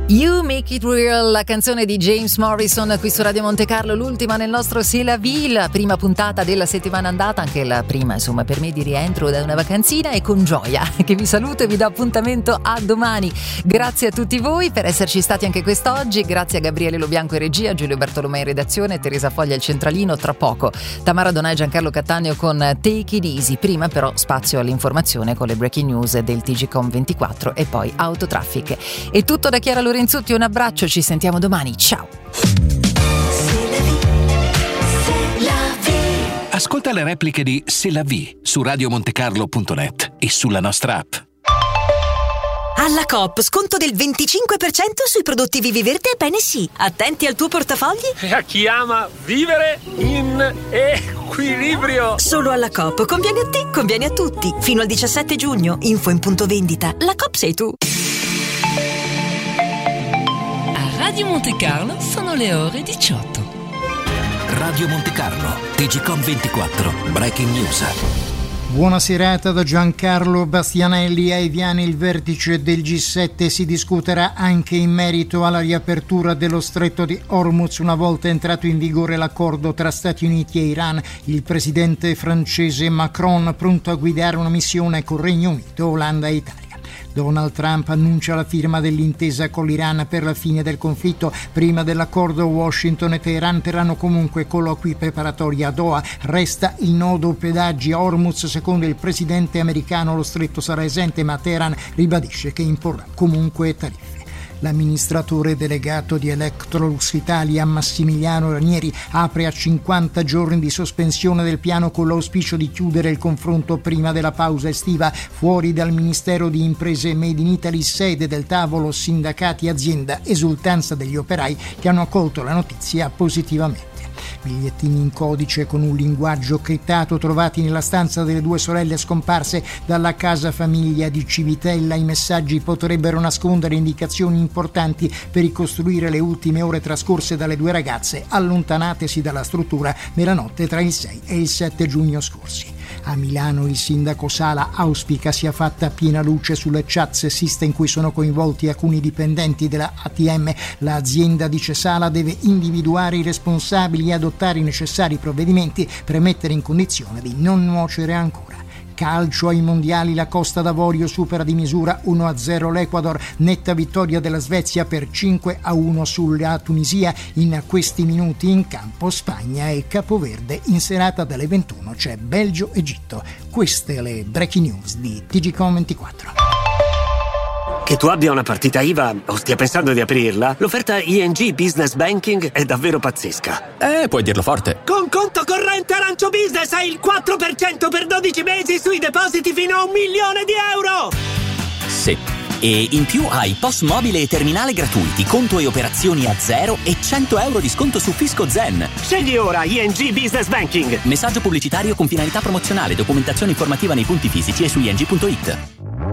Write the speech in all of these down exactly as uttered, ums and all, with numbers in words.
You Make It Real, la canzone di James Morrison qui su Radio Monte Carlo, l'ultima nel nostro C'est la vie, la prima puntata della settimana andata, anche la prima insomma per me di rientro da una vacanzina, e con gioia che vi saluto e vi do appuntamento a domani. Grazie a tutti voi per esserci stati anche quest'oggi, grazie a Gabriele Lobianco in regia, Giulio Bartolomei in redazione, Teresa Foglia il centralino, tra poco Tamara Donà e Giancarlo Cattaneo con Take It Easy, prima però spazio all'informazione con le breaking news del T G Com ventiquattro e poi Autotraffic. È tutto da Chiara Lorenzutti, un abbraccio, ci sentiamo domani, ciao! Ascolta le repliche di C'est la vie su radiomontecarlo punto net e sulla nostra app. Alla Coop, sconto del venticinque per cento sui prodotti Vivi Verde e Bene Sì. Attenti al tuo portafogli. E a chi ama vivere in equilibrio. Solo alla Coop, conviene a te, conviene a tutti. Fino al diciassette giugno, info in punto vendita. La Coop sei tu. Radio Monte Carlo sono le ore diciotto. Radio Monte Carlo, T G Com ventiquattro, Breaking News. Buona serata da Giancarlo Bastianelli. Ai Viani il vertice del G sette si discuterà anche in merito alla riapertura dello stretto di Hormuz una volta entrato in vigore l'accordo tra Stati Uniti e Iran. Il presidente francese Macron pronto a guidare una missione con Regno Unito, Olanda e Italia. Donald Trump annuncia la firma dell'intesa con l'Iran per la fine del conflitto. Prima dell'accordo Washington e Teheran terranno comunque colloqui preparatori a Doha. Resta il nodo pedaggi a Hormuz. Secondo il presidente americano lo stretto sarà esente, ma Teheran ribadisce che imporrà comunque tariffe. L'amministratore delegato di Electrolux Italia, Massimiliano Ranieri, apre a cinquanta giorni di sospensione del piano con l'auspicio di chiudere il confronto prima della pausa estiva. Fuori dal Ministero di Imprese Made in Italy, sede del tavolo sindacati azienda, esultanza degli operai che hanno accolto la notizia positivamente. Bigliettini in codice con un linguaggio criptato trovati nella stanza delle due sorelle scomparse dalla casa famiglia di Civitella. I messaggi potrebbero nascondere indicazioni importanti per ricostruire le ultime ore trascorse dalle due ragazze allontanatesi dalla struttura nella notte tra il sei e il sette giugno scorsi. A Milano il sindaco Sala auspica sia fatta piena luce sulle chat sessiste in cui sono coinvolti alcuni dipendenti della A T M. L'azienda, dice Sala, deve individuare i responsabili e adottare i necessari provvedimenti per mettere in condizione di non nuocere ancora. Calcio ai mondiali, la Costa d'Avorio supera di misura uno a zero l'Ecuador, netta vittoria della Svezia per cinque a uno sulla Tunisia. In questi minuti in campo Spagna e Capoverde. In serata dalle ventuno c'è Belgio-Egitto. Queste le breaking news di T G Com ventiquattro. Che tu abbia una partita I V A o stia pensando di aprirla, l'offerta I N G Business Banking è davvero pazzesca. Eh, puoi dirlo forte. Con conto corrente Arancio Business hai il quattro per cento per dodici mesi sui depositi fino a un milione di euro! Sì. E in più hai P O S mobile e terminale gratuiti, conto e operazioni a zero e cento euro di sconto su Fisco Zen. Scegli ora I N G Business Banking. Messaggio pubblicitario con finalità promozionale, documentazione informativa nei punti fisici e su i n g punto i t.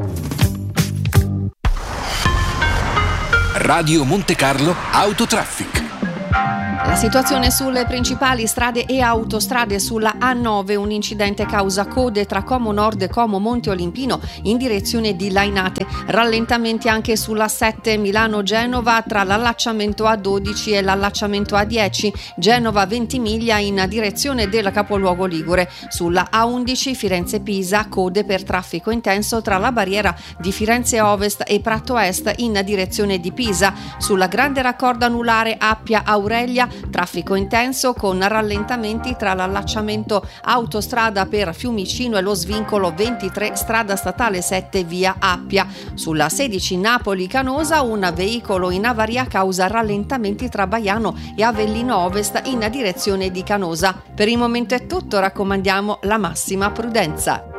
Radio Monte Carlo Autotraffic. La situazione sulle principali strade e autostrade: sulla A nove un incidente causa code tra Como Nord e Como Monte Olimpino in direzione di Lainate, rallentamenti anche sulla sette Milano-Genova tra l'allacciamento A dodici e l'allacciamento A dieci, Genova Ventimiglia in direzione del capoluogo ligure. Sulla A undici Firenze-Pisa, code per traffico intenso tra la barriera di Firenze Ovest e Prato Est in direzione di Pisa. Sulla grande raccordo anulare Appia-Aurelia, traffico intenso con rallentamenti tra l'allacciamento autostrada per Fiumicino e lo svincolo ventitré strada statale sette via Appia. Sulla sedici Napoli-Canosa un veicolo in avaria causa rallentamenti tra Baiano e Avellino Ovest in direzione di Canosa. Per il momento è tutto, raccomandiamo la massima prudenza.